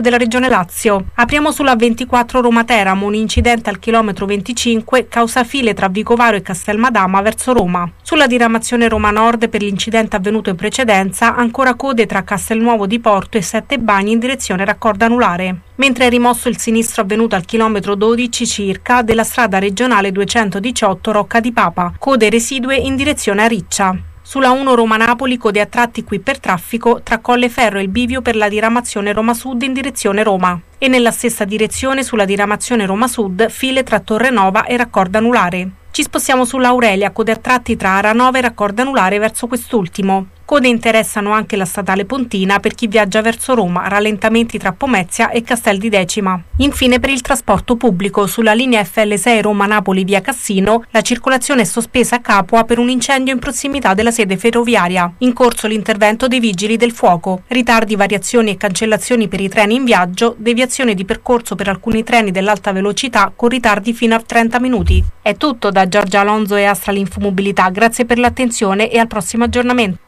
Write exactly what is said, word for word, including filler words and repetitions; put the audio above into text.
della Regione Lazio. Apriamo sulla ventiquattro Roma-Teramo, un incidente al chilometro venticinque causa file tra Vicovaro e Castelmadama verso Roma. Sulla diramazione Roma Nord, per l'incidente avvenuto in precedenza, ancora code tra Castelnuovo di Porto e Sette Bagni in direzione raccordo anulare. Mentre è rimosso il sinistro avvenuto al chilometro dodici circa della strada regionale duecentodiciotto Rocca di Papa, code residue in direzione a Riccia. Sulla uno Roma-Napoli, code a tratti qui per traffico tra Colleferro e il bivio per la diramazione Roma Sud in direzione Roma. E nella stessa direzione sulla diramazione Roma Sud, file tra Torrenova e raccordo anulare. Ci spostiamo sull'Aurelia, code a tratti tra Aranova e raccordo anulare verso quest'ultimo. Code interessano anche la statale Pontina per chi viaggia verso Roma, rallentamenti tra Pomezia e Castel di Decima. Infine, per il trasporto pubblico, sulla linea F L sei Roma-Napoli via Cassino, la circolazione è sospesa a Capua per un incendio in prossimità della sede ferroviaria. In corso l'intervento dei vigili del fuoco. Ritardi, variazioni e cancellazioni per i treni in viaggio, deviazione di percorso per alcuni treni dell'alta velocità con ritardi fino a trenta minuti. È tutto da Giorgia Alonso e Astralinfomobilità. Grazie per l'attenzione e al prossimo aggiornamento.